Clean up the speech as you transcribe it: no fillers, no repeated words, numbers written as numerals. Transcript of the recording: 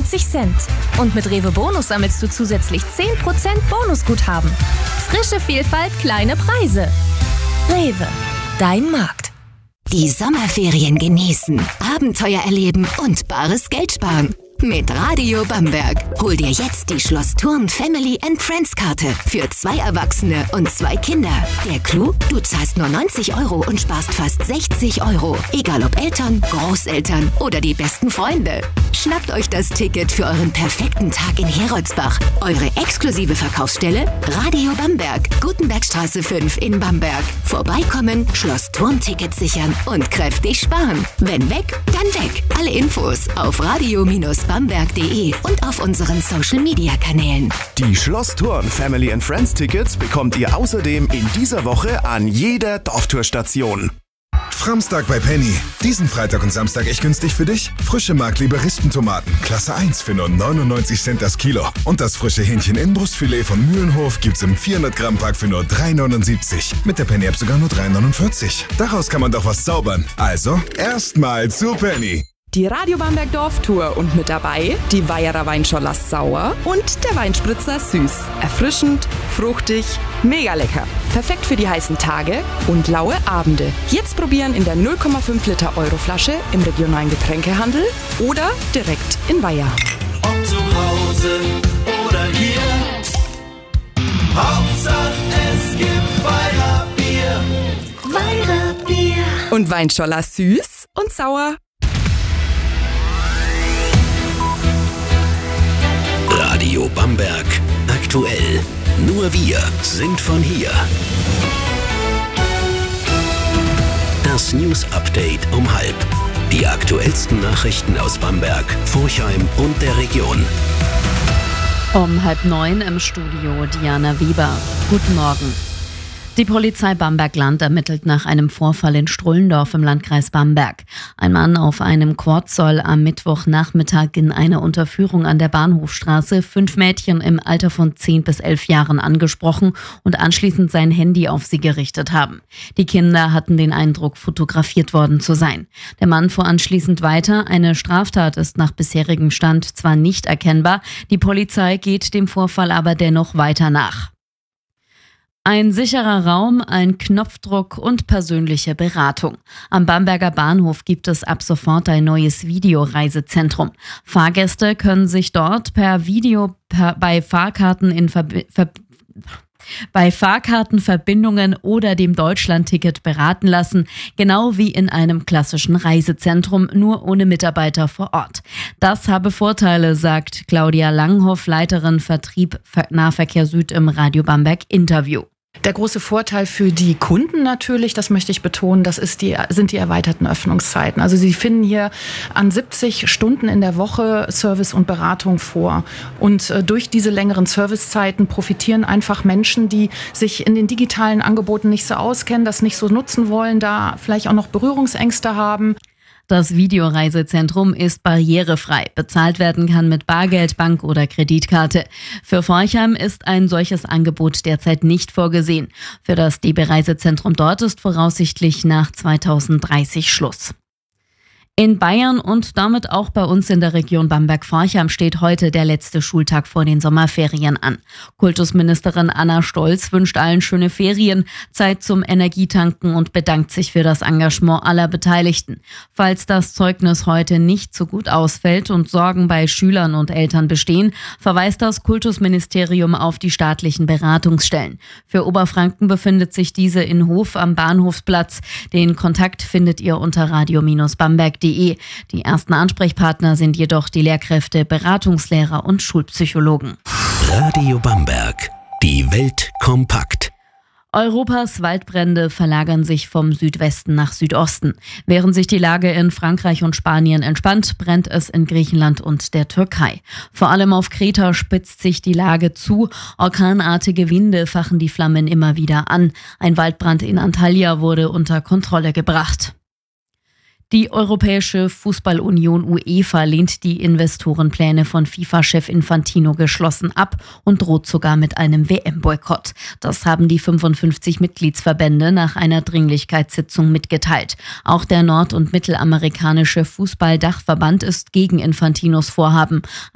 99 Cent. Und mit Rewe Bonus sammelst du zusätzlich 10% Bonusguthaben. Frische Vielfalt, kleine Preise. Rewe, dein Markt. Die Sommerferien genießen, Abenteuer erleben und bares Geld sparen. Mit Radio Bamberg. Hol dir jetzt die Schloss Thurn Family and Friends Karte für 2 Erwachsene und 2 Kinder. Der Clou? Du zahlst nur 90 € und sparst fast 60 €. Egal ob Eltern, Großeltern oder die besten Freunde. Schnappt euch das Ticket für euren perfekten Tag in Heroldsbach. Eure exklusive Verkaufsstelle? Radio Bamberg. Gutenbergstraße 5 in Bamberg. Vorbeikommen, Schloss Thurn Tickets sichern und kräftig sparen. Wenn weg, dann weg. Alle Infos auf radio-bamberg.de und auf unseren Social-Media-Kanälen. Die Schloss Thurn Family and Friends Tickets bekommt ihr außerdem in dieser Woche an jeder Dorftourstation. Framstag bei Penny. Diesen Freitag und Samstag echt günstig für dich? Frische Mark-Liberistentomaten, Klasse 1 für nur 99 Cent das Kilo. Und das frische Hähnchen-Innenbrustfilet von Mühlenhof gibt's im 400-Gramm-Pack für nur 3,79. Mit der Penny-App sogar nur 3,49. Daraus kann man doch was zaubern. Also, erstmal zu Penny. Die Radio Bamberg Dorftour und mit dabei die Weiherer Weinscholler Sauer und der Weinspritzer Süß. Erfrischend, fruchtig, mega lecker. Perfekt für die heißen Tage und laue Abende. Jetzt probieren in der 0,5 Liter Euroflasche im regionalen Getränkehandel oder direkt in Weiher. Ob zu Hause oder hier, Hauptsache es gibt Weiherbier. Weiherbier. Und Weinscholler Süß und Sauer. Radio Bamberg. Aktuell. Nur wir sind von hier. Das News Update um 12:30. Die aktuellsten Nachrichten aus Bamberg, Forchheim und der Region. Um 8:30 im Studio Diana Weber. Guten Morgen. Die Polizei Bamberg-Land ermittelt nach einem Vorfall in Strullendorf im Landkreis Bamberg. Ein Mann auf einem Quad soll am Mittwochnachmittag in einer Unterführung an der Bahnhofstraße 5 Mädchen im Alter von 10 bis 11 Jahren angesprochen und anschließend sein Handy auf sie gerichtet haben. Die Kinder hatten den Eindruck, fotografiert worden zu sein. Der Mann fuhr anschließend weiter. Eine Straftat ist nach bisherigem Stand zwar nicht erkennbar, die Polizei geht dem Vorfall aber dennoch weiter nach. Ein sicherer Raum, ein Knopfdruck und persönliche Beratung. Am Bamberger Bahnhof gibt es ab sofort ein neues Videoreisezentrum. Fahrgäste können sich dort bei Fahrkartenverbindungen oder dem Deutschlandticket beraten lassen, genau wie in einem klassischen Reisezentrum, nur ohne Mitarbeiter vor Ort. Das habe Vorteile, sagt Claudia Langhoff, Leiterin Vertrieb Nahverkehr Süd im Radio Bamberg Interview. Der große Vorteil für die Kunden natürlich, das möchte ich betonen, sind die erweiterten Öffnungszeiten. Also Sie finden hier an 70 Stunden in der Woche Service und Beratung vor. Und durch diese längeren Servicezeiten profitieren einfach Menschen, die sich in den digitalen Angeboten nicht so auskennen, das nicht so nutzen wollen, da vielleicht auch noch Berührungsängste haben. Das Videoreisezentrum ist barrierefrei. Bezahlt werden kann mit Bargeld, Bank oder Kreditkarte. Für Forchheim ist ein solches Angebot derzeit nicht vorgesehen. Für das DB-Reisezentrum dort ist voraussichtlich nach 2030 Schluss. In Bayern und damit auch bei uns in der Region Bamberg-Forchheim steht heute der letzte Schultag vor den Sommerferien an. Kultusministerin Anna Stolz wünscht allen schöne Ferien, Zeit zum Energietanken und bedankt sich für das Engagement aller Beteiligten. Falls das Zeugnis heute nicht so gut ausfällt und Sorgen bei Schülern und Eltern bestehen, verweist das Kultusministerium auf die staatlichen Beratungsstellen. Für Oberfranken befindet sich diese in Hof am Bahnhofsplatz. Den Kontakt findet ihr unter radio-bamberg.de. Die ersten Ansprechpartner sind jedoch die Lehrkräfte, Beratungslehrer und Schulpsychologen. Radio Bamberg. Die Welt kompakt. Europas Waldbrände verlagern sich vom Südwesten nach Südosten. Während sich die Lage in Frankreich und Spanien entspannt, brennt es in Griechenland und der Türkei. Vor allem auf Kreta spitzt sich die Lage zu. Orkanartige Winde fachen die Flammen immer wieder an. Ein Waldbrand in Antalya wurde unter Kontrolle gebracht. Die Europäische Fußballunion UEFA lehnt die Investorenpläne von FIFA-Chef Infantino geschlossen ab und droht sogar mit einem WM-Boykott. Das haben die 55 Mitgliedsverbände nach einer Dringlichkeitssitzung mitgeteilt. Auch der nord- und mittelamerikanische Fußball-Dachverband ist gegen Infantinos Vorhaben.